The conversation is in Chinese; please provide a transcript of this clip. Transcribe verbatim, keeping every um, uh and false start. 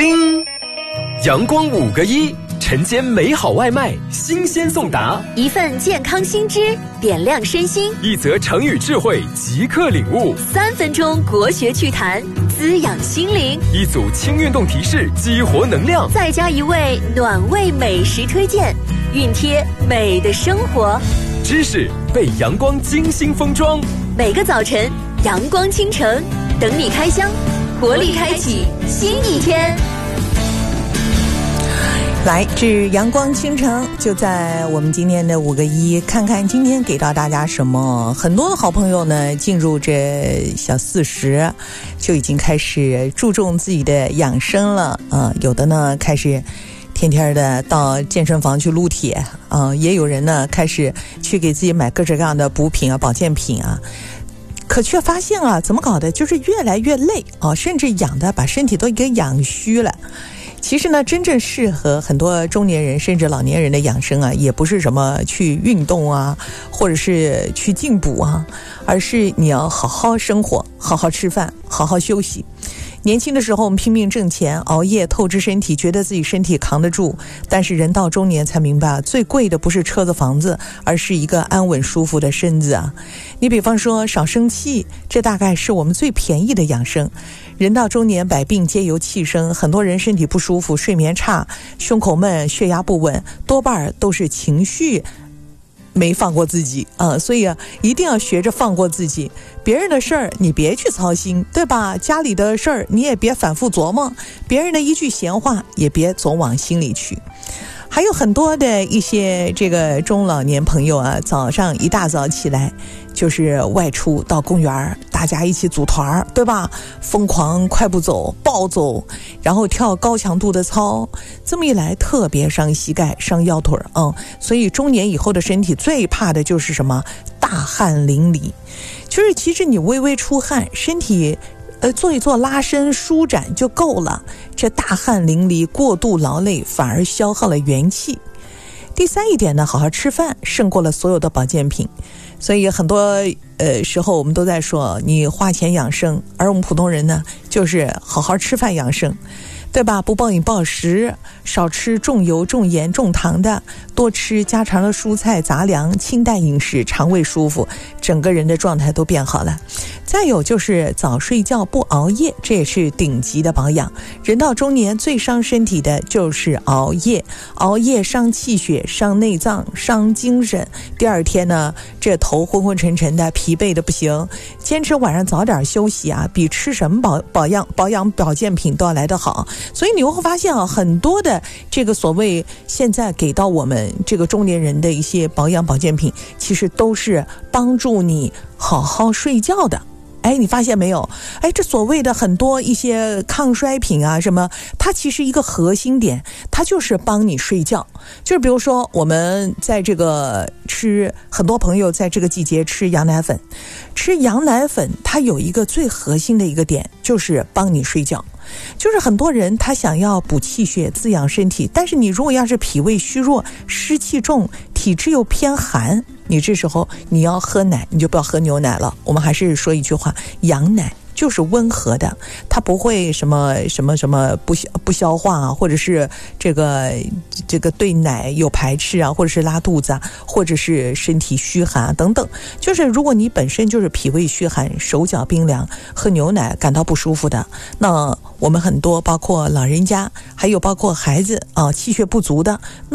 叮，阳光五个一，晨间美好外卖，新鲜送达。 一份健康新知，点亮身心； 一则成语智慧，即刻领悟。 三分钟国学趣谈，滋养心灵。 一组轻运动提示，激活能量。 再加一位暖胃美食推荐，熨贴美的生活。 知识被阳光精心封装， 每个早晨阳光倾城，等你开箱，活力开启新一天。 来至阳光倾城，就在我们今天的五个一，看看今天给到大家什么。很多的好朋友呢，进入这小四十，就已经开始注重自己的养生了。呃，有的呢开始天天的到健身房去撸铁啊、呃，也有人呢开始去给自己买各式各样的补品啊、保健品啊。可却发现啊，怎么搞的，就是越来越累啊，甚至养的把身体都给养虚了。其实呢，真正适合很多中年人甚至老年人的养生啊，也不是什么去运动啊，或者是去进补啊，而是你要好好生活，好好吃饭，好好休息。年轻的时候我们拼命挣钱，熬夜透支身体，觉得自己身体扛得住，但是人到中年才明白，最贵的不是车子房子，而是一个安稳舒服的身子啊。你比方说少生气，这大概是我们最便宜的养生。人到中年，百病皆由气生，很多人身体不舒服，睡眠差，胸口闷，血压不稳，多半都是情绪没放过自己啊、呃，所以啊，一定要学着放过自己。别人的事儿你别去操心，对吧？家里的事儿你也别反复琢磨，别人的一句闲话也别总往心里去。还有很多的一些这个中老年朋友啊，早上一大早起来就是外出到公园，大家一起组团，对吧？疯狂快步走、暴走，然后跳高强度的操，这么一来特别伤膝盖、伤腰腿嗯，所以中年以后的身体最怕的就是什么？大汗淋漓。就是其实你微微出汗，身体呃，做一做拉伸舒展就够了，这大汗淋漓过度劳累反而消耗了元气。第三一点呢，好好吃饭胜过了所有的保健品。所以很多呃时候我们都在说你花钱养生，而我们普通人呢就是好好吃饭养生，对吧？不暴饮暴食，少吃重油重盐重糖的，多吃家常的蔬菜杂粮，清淡饮食，肠胃舒服，整个人的状态都变好了。再有就是早睡觉不熬夜，这也是顶级的保养。人到中年最伤身体的就是熬夜，熬夜伤气血，伤内脏，伤精神。第二天呢，这头昏昏沉沉的，疲惫的不行。坚持晚上早点休息啊，比吃什么保保养保养保健品都要来得好。所以你会发现啊，很多的这个所谓现在给到我们这个中年人的一些保养保健品，其实都是帮助你好好睡觉的。哎，你发现没有？哎，这所谓的很多一些抗衰品啊什么，它其实一个核心点，它就是帮你睡觉。就是比如说我们在这个吃，很多朋友在这个季节吃羊奶粉，吃羊奶粉它有一个最核心的一个点，就是帮你睡觉。就是很多人他想要补气血滋养身体，但是你如果要是脾胃虚弱、湿气重、体质又偏寒，你这时候你要喝奶，你就不要喝牛奶了。我们还是说一句话，羊奶就是温和的，它不会什么什么什么不不消化啊，或者是这个这个对奶有排斥啊，或者是拉肚子啊，或者是身体虚寒啊等等。就是如果你本身就是脾胃虚寒、手脚冰凉，喝牛奶感到不舒服的，那我们很多包括老人家，还有包括孩子啊，气血不足的。